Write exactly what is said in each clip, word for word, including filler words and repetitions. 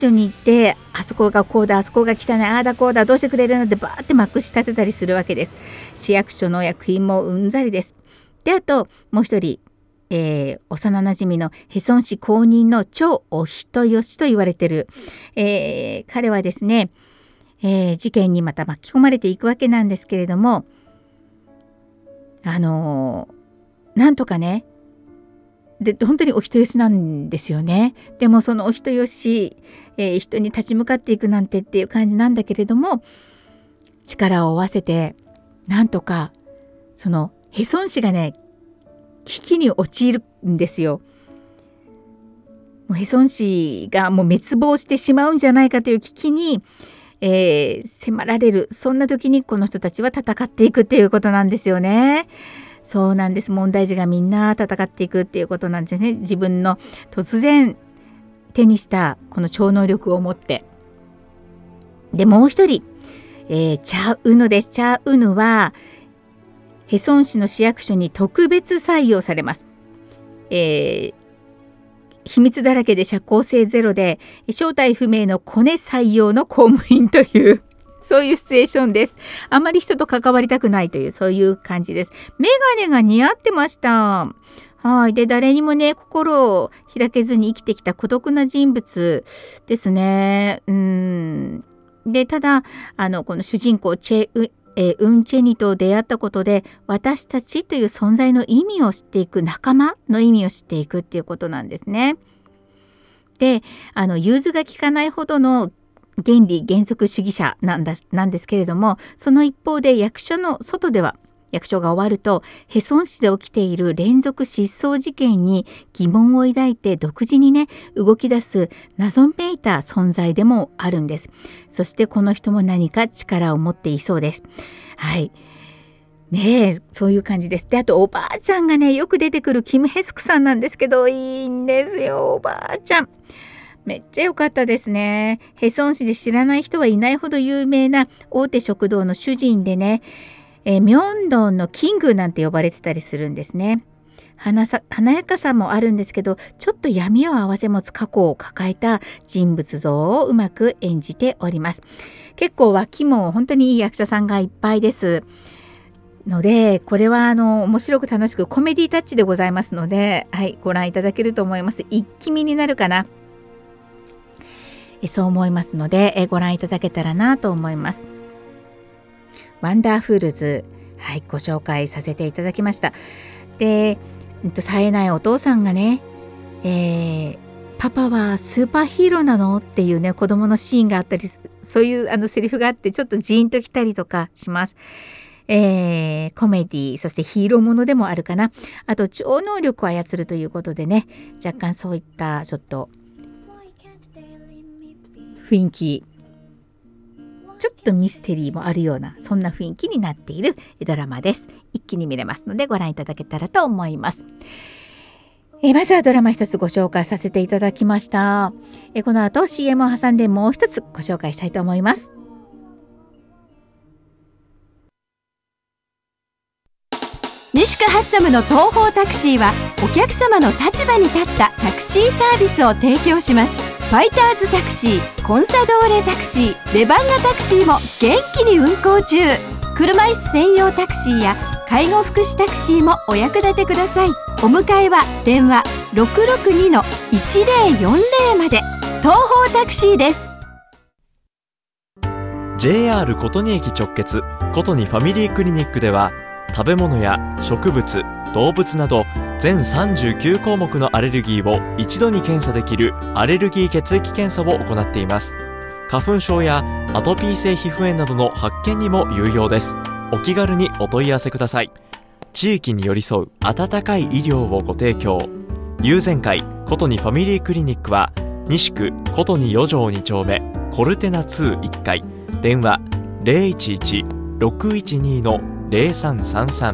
所に行って、あそこがこうだ、あそこが汚い、ああだこうだ、どうしてくれるのってバーってまくし立てたりするわけです。市役所の役員もうんざりです。で、あともう一人、えー、幼なじみのヘソン市公認の超お人よしと言われている、えー、彼はですね、えー、事件にまた巻き込まれていくわけなんですけれども、あのー、なんとかね、で本当にお人よしなんですよね。でもそのお人よし、えー、人に立ち向かっていくなんてっていう感じなんだけれども、力を合わせてなんとかそのヘソン市がね、危機に陥るんですよ。もうヘソン市がもう滅亡してしまうんじゃないかという危機に、えー、迫られる、そんな時にこの人たちは戦っていくっていうことなんですよね。そうなんです。問題児がみんな戦っていくっていうことなんですね。自分の突然手にしたこの超能力を持って。で、もう一人、えー、チャーウヌです。チャーウヌはヘソン市の市役所に特別採用されます。えー、秘密だらけで社交性ゼロで正体不明のコネ採用の公務員というそういうシチュエーションです。あまり人と関わりたくないというそういう感じです。メガネが似合ってました。はい。で、誰にもね、心を開けずに生きてきた孤独な人物ですね。うん。で、ただあのこの主人公チェウえー、ウンチェニと出会ったことで、私たちという存在の意味を知っていく、仲間の意味を知っていくっていうことなんですね。で、あの融通が利かないほどの原理原則主義者なんだなんですけれども、その一方で役所の外では、役所が終わるとヘソン市で起きている連続失踪事件に疑問を抱いて独自にね動き出す謎めいた存在でもあるんです。そしてこの人も何か力を持っていそうです。はいねえ、そういう感じです。で、あとおばあちゃんがねよく出てくるキム・ヘスクさんなんですけど、いいんですよ。おばあちゃんめっちゃ良かったですね。ヘソン市で知らない人はいないほど有名な大手食堂の主人でね、えー、ミョンドンのキングなんて呼ばれてたりするんですね。華さ、華やかさもあるんですけど、ちょっと闇を併せ持つ過去を抱えた人物像をうまく演じております。結構脇も本当にいい役者さんがいっぱいですので、これはあの面白く楽しくコメディタッチでございますので、はい、ご覧いただけると思います。一気見になるかな、えそう思いますので、えご覧いただけたらなと思います。ワンダーフールズ、はい、ご紹介させていただきました。で、冴えないお父さんがね、えー、パパはスーパーヒーローなのっていうね子供のシーンがあったり、そういうあのセリフがあってちょっとジーンときたりとかします。えー、コメディ、そしてヒーローものでもあるかな。あと超能力を操るということでね、若干そういったちょっと雰囲気、ちょっとミステリーもあるような、そんな雰囲気になっているドラマです。一気に見れますのでご覧いただけたらと思います。えまずはドラマ一つご紹介させていただきました。えこの後 シーエム を挟んでもう一つご紹介したいと思います。 西区ハッサムの東方タクシーはお客様の立場に立ったタクシーサービスを提供します。ファイターズタクシー、コンサドーレタクシー、レバンガタクシーも元気に運行中。車椅子専用タクシーや介護福祉タクシーもお役立てください。お迎えは電話 ろくろくにのいちぜろよんぜろ まで。東方タクシーです。 ジェイアール 琴仁駅直結琴仁ファミリークリニックでは、食べ物や植物、動物など全さんじゅうきゅうこうもくのアレルギーを一度に検査できるアレルギー血液検査を行っています。花粉症やアトピー性皮膚炎などの発見にも有用です。お気軽にお問い合わせください。地域に寄り添う温かい医療をご提供。友善会琴仁ファミリークリニックは西区琴仁よ条に丁目コルテナにいっかい、電話 ゼロいちいち ろくいちに ゼロさんさんさん。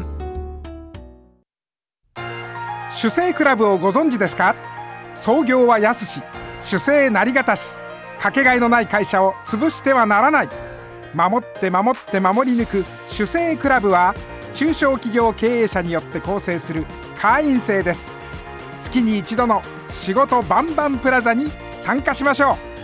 主生クラブをご存知ですか？創業は安し、主生成方市。かけがえのない会社を潰してはならない。守って守って守り抜く主生クラブは、中小企業経営者によって構成する会員制です。月に一度の仕事バンバンプラザに参加しましょう。